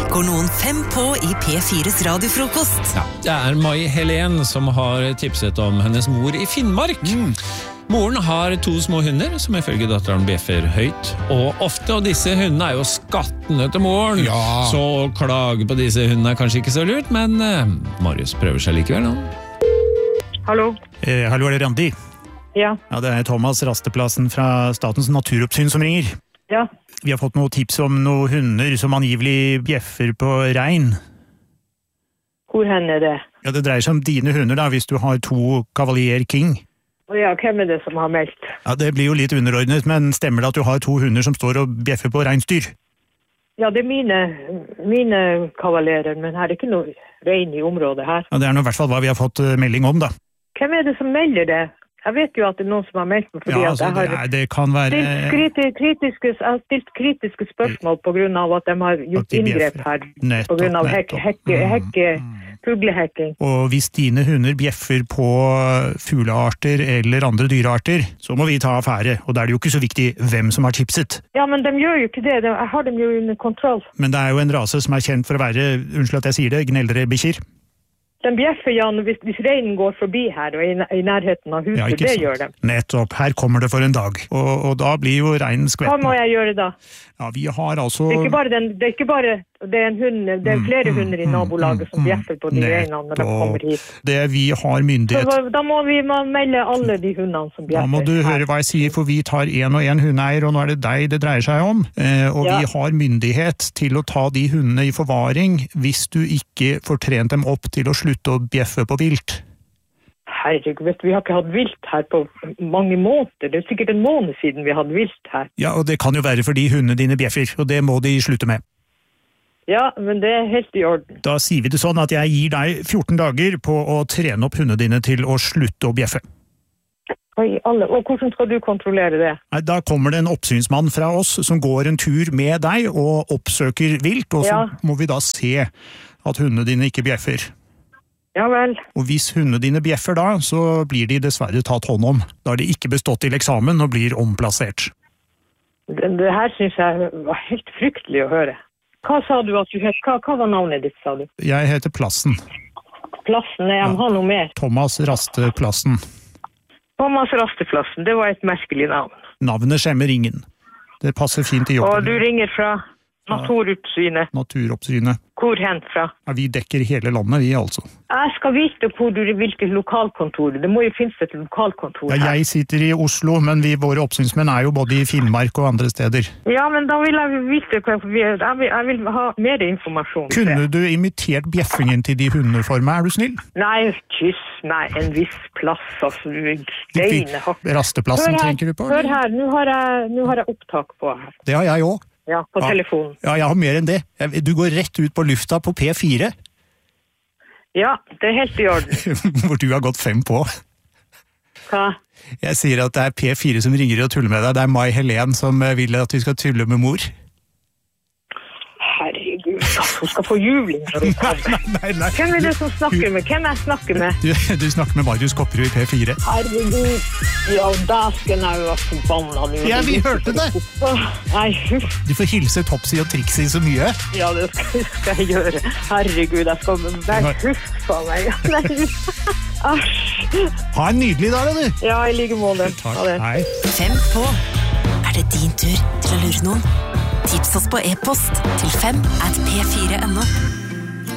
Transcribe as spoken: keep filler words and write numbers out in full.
går noen fem på i P fires radiofrokost. Ja, det er Mai Helen som har tipset om hennes mor i Finnmark. Mm. Moren har to små hunder som ifølge datteren bjeffer høyt og ofte, og disse hundene er jo skattene til moren. Ja. Så å klage på disse hundene er kanskje ikke så lurt, men eh, Marius prøver seg likevel. Da. Hallo? Eh, hallo, er det Randi? Ja. Ja, det er Thomas Rasteplassen fra Statens naturoppsyn som ringer. Ja. Vi har fått noen tips om noen hunder som angivelig bjeffer på rein. Hvor hen er det? Ja, det dreier seg om dine hunder da, hvis du har to Cavalier King. Ja, hvem er det som har meldt? Ja, det blir jo litt underordnet, men stemmer det at du har to hunder som står og bjeffer på reinsdyr? Ja, det er mine, mine kavalerer, men her er ikke noe rein i området her. Ja, det er nå i hvert fall hva vi har fått melding om da. Hvem er det som melder det? Jeg vet jo at det er noen som har meldt meg, fordi ja, altså, at jeg har det, det kan være... stilt kriti- kritiske, jeg har stilt kritiske spørsmål på grunn av at de har gjort inngrep her, nettopp, på grunn av hekk, hekk, hekk, mm. fuglehekking. Og hvis dine hunder bjeffer på fuglearter eller andre dyrearter, så må vi ta affære, og da er det jo ikke så viktig hvem som har tipset. Ja, men de gjør jo ikke det, jeg har dem jo under kontroll. Men det er jo en rase som er kjent for å være, unnskyld at jeg sier det, gnellrebikkjer. Den bjeffer, Jan, hvis, hvis reinen går forbi her og i, i nærheten av huset, ja, det sant. Gjør de. Nettopp, her kommer det for en dag, og, og da blir jo reinen skvetten. Hva må jeg gjøre da? Ja, vi har altså... Det er ikke bare, den, det er, ikke bare det er en hund, det er flere mm, hunder i nabolaget mm, som bjeffer på de reinene når de kommer hit. Det vi har myndighet... Så, da må vi må melde alle de hundene som bjeffer. Da må du høre her. Hva jeg sier, for vi tar en og en hundeeier, og nå er det deg det dreier seg om. Eh, og ja. Vi har myndighet til å ta de hundene i forvaring hvis du ikke får trent dem opp til å slutte å bjeffe på vilt. Herregud, vet du, vi har ikke hatt vilt her på mange måneder. Det er sikkert en måned siden vi hadde vilt her. Ja, og det kan jo være fordi hundene dine bjeffer, og det må de slutte med. Ja, men det er helt i orden. Da sier vi det sånn at jeg gir deg fjorten dager på å trene opp hundene dine til å slutte å bjeffe. Oi, alle. Og hvordan skal du kontrollere det? Nei, da kommer det en oppsynsmann fra oss som går en tur med deg og oppsøker vilt, og så ja. Må vi da se at hundene dine ikke bjeffer. Ja vel. Og hvis hundene dine bjeffer da, så blir de dessverre tatt hånd om. Da har de ikke bestått til eksamen og blir omplassert. Det, det her synes jeg var helt fryktelig å høre. Hva sa du at du het? Hva, hva var navnet ditt, sa du? Jeg heter Plassen. Plassen, jeg må ha noe mer. Thomas Rasteplassen. Thomas Rasteplassen, det var et merkelig navn. Navnet skjemmer ingen. Det passer fint i jobben. Og du ringer fra Naturoppsynet? Naturoppsynet. Hvor hen fra? Ja, vi dekker hele landet, vi altså. Jeg skal vite hvor du, hvilket lokalkontor. Det må jo finnes et lokalkontor her. Ja, jeg sitter i Oslo, men vi, våre oppsynsmenn er jo både i Finnmark og andre steder. Ja, men da vil jeg vite, jeg vil, jeg vil ha mer informasjon. Kunne du imitert bjeffingen til de hundene for meg, er du snill? Nei, kyss, nei, en viss plass, altså, steine. Rasteplassen tenker du på? Hør her, nå har jeg, nå har jeg opptak på her. Det har jeg også. Ja, på ja. telefonen. Ja, jeg har mer enn det. Du går rett ut på lufta på P fire. Ja, det er helt i orden. Hvor du har gått fem på. Hva? Jeg sier at det er P fire som ringer og tuller med deg. Det er Mai Helen som vil at vi skal tulle med mor. Herregud, hun skal få juling når hun kommer. Nei, nei, nei. Hvem er det som snakker med? Hvem jeg snakker med? Du, du snakker med Marius Kopperud i P fire. Herregud, ja, da skal jeg jo være forbanna nå. Ja, vi hørte det. Nei, huff. Du får hilse Topsy og Trixie så mye. Ja, det skal, skal jeg gjøre. Herregud, jeg skal... Nei, huff på meg. Nei, asj. Ha en nydelig dag, da, du. Ja, i like måte. Takk, hei. Fem på. Er det din tur til å lure noen? Tips oss på e-post til fem at p fire punktum no.